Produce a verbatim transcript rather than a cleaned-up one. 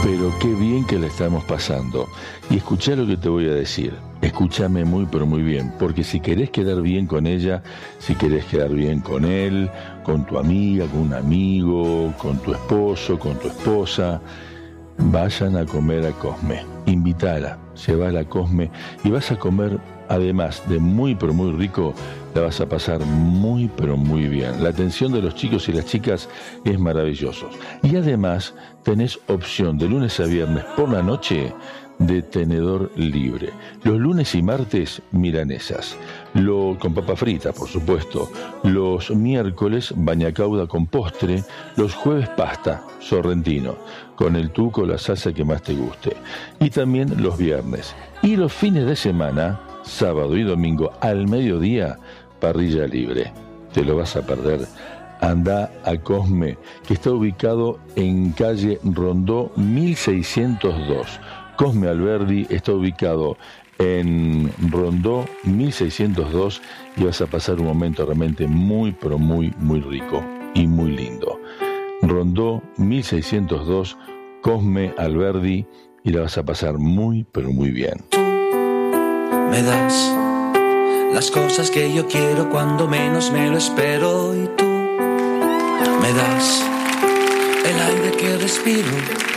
pero qué bien que la estamos pasando. Y escuchá lo que te voy a decir. Escúchame muy, pero muy bien, porque si querés quedar bien con ella, si querés quedar bien con él, con tu amiga, con un amigo, con tu esposo, con tu esposa, vayan a comer a Cosme. Invítala, llévala a Cosme y vas a comer, además de muy, pero muy rico, la vas a pasar muy, pero muy bien. La atención de los chicos y las chicas es maravilloso. Y además tenés opción de lunes a viernes por la noche de tenedor libre. Los lunes y martes, milanesas. Lo, con papa frita, por supuesto. Los miércoles, bañacauda con postre. Los jueves, pasta, sorrentino, con el tuco, la salsa que más te guste. Y también los viernes. Y los fines de semana, sábado y domingo, al mediodía, parrilla libre. Te lo vas a perder. Anda a Cosme, que está ubicado en calle Rondó mil seiscientos dos. Cosme Alberdi está ubicado en Rondó mil seiscientos dos y vas a pasar un momento realmente muy, pero muy, muy rico y muy lindo. Rondó mil seiscientos dos, Cosme Alberdi, y la vas a pasar muy, pero muy bien. Me das las cosas que yo quiero cuando menos me lo espero, y tú me das el aire que respiro